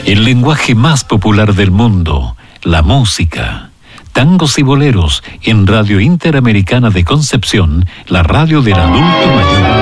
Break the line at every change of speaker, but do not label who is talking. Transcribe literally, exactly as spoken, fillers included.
El lenguaje más popular del mundo, la música. Tangos y boleros en Radio Interamericana de Concepción, la radio del adulto mayor.